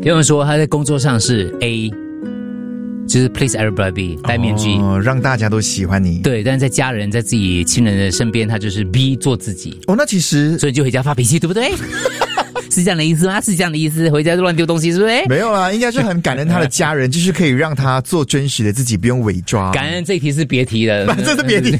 有人说他在工作上是 A， 就是 please everybody 戴面具， 让大家都喜欢你。 对，但是在家人在自己亲人的身边，他就是 B 做自己。 那其实所以就回家发脾气，对不对？是这样的意思吗？是这样的意思，回家就乱丢东西，是不是？ 没有啦，应该是很感恩他的家人，就是可以让他做真实的自己，不用伪装。 感恩这一题是别提了， 这是别提。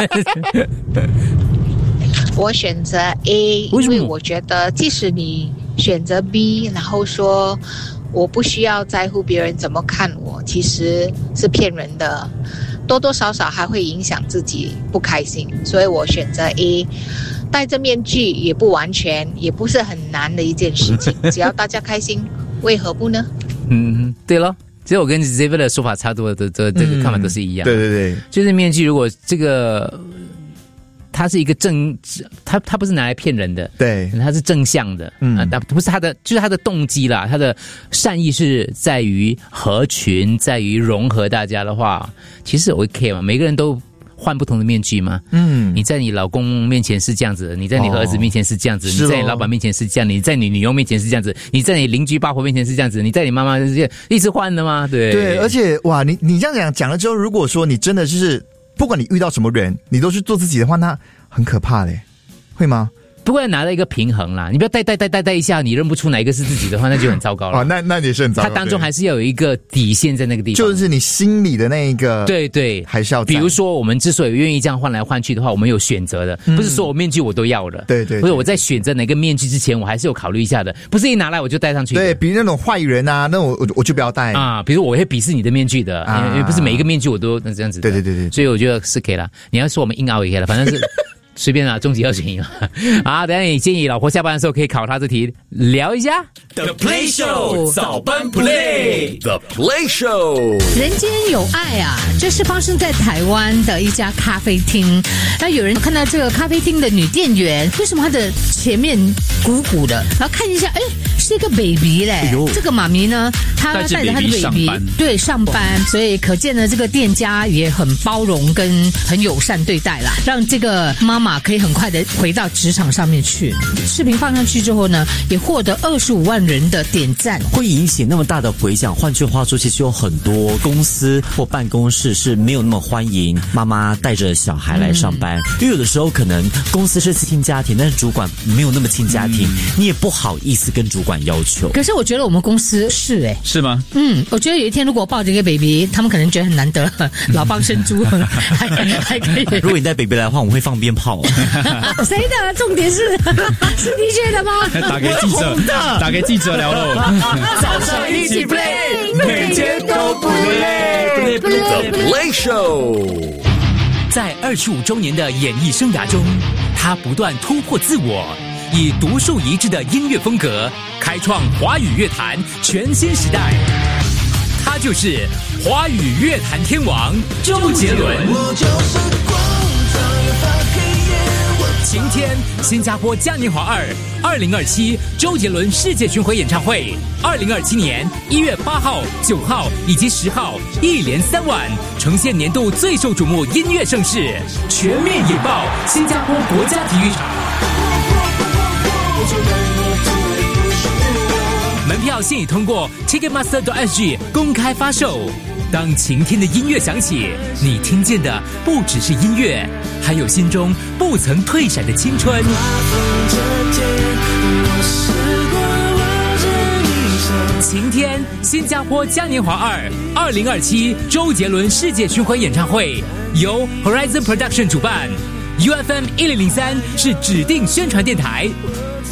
我选择 A， 因为我觉得即使你选择 B， 然后说我不需要在乎别人怎么看我，其实是骗人的，多多少少还会影响自己不开心，所以我选择 A。戴着面具也不完全，也不是很难的一件事情，只要大家开心，为何不呢？ 对咯。其实我跟 Xavier 的说法差不多的，这个看法都是一样。 对对对， 就是面具，如果这个它是一个它不是拿来骗人的， 对， 它是正向的，不是它的，就是它的动机啦，它的善意是在于合群，在于融合大家的话，其实 OK 嘛，每个人都换不同的面具嘛，你在你老公面前是这样子，你在你儿子面前是这样子，你在你老板面前是这样，你在你女佣面前是这样子，你在你邻居八婆面前是这样子，你在你妈妈是这样，一直换的吗？对， 而且哇，你这样讲了之后，如果说你真的就是不管你遇到什么人，你都去做自己的话，那很可怕嘞，会吗？ 不过要拿到一个平衡啦，你不要带一下，你认不出哪一个是自己的话，那就很糟糕了。 那也是很糟糕。 它当中还是要有一个底线在那个地方， 就是你心里的那一个， 对， 还是要。 比如说，我们之所以愿意这样换来换去的话，我们有选择的，不是所有面具我都要的。 对， 或者我在选择哪个面具之前，我还是有考虑一下的，不是一拿来我就戴上去的。 对，比如那种坏人啊，那我就不要戴啊。比如我会鄙视你的面具的，因为不是每一个面具我都这样子的。 对， 所以我觉得是可以了。你要说我们硬凹也可以了，反正是。随便啦，终极2选1啊！等一下你建议老婆下班的时候可以考他这题，聊一下。 The Play Show 早班 Play The Play Show 人间有爱啊！这是发生在台湾的一家咖啡厅。那有人看到这个咖啡厅的女店员，为什么她的前面鼓鼓的？然后看一下，是一个 baby 嘞。这个妈咪呢，她带着她的 baby 对上班，所以可见呢，这个店家也很包容跟很友善对待啦，让这个妈妈可以很快的回到职场上面去。视频放上去之后呢，也获得25万人的点赞， 会引起那么大的回响。换句话说，其实有很多公司或办公室是没有那么欢迎妈妈带着小孩来上班，因为有的时候可能公司是亲家庭，但是主管没有那么亲家庭，你也不好意思跟主管要求。 可是我觉得我们公司是是吗？ 我觉得有一天如果我抱着一个 baby， 他们可能觉得很难得，老蚌生珠还可以。 如果你带 baby 来的话，我们会放鞭炮。 谁的？重点是 DJ 的吗？ 打给记者聊喽。 早上一起 play， 每天都不累。The Play Show 在25周年的演艺生涯中，他不断突破自我，以独树一帜的音乐风格，开创华语乐坛全新时代。他就是华语乐坛天王周杰伦。晴天新加坡嘉年华2 2027周杰伦世界巡回演唱会，2027年1月8号、9号以及10号一连3晚，呈现年度最受瞩目音乐盛事，全面引爆新加坡国家体育场。门票现已通过 Ticketmaster.sg 公开发售。当晴天的音乐响起，你听见的不只是音乐，还有心中不曾退闪的青春。晴天新加坡嘉年华2 2027周杰伦世界巡回演唱会由 Horizon Production 主办， UFM 1003是指定宣传电台。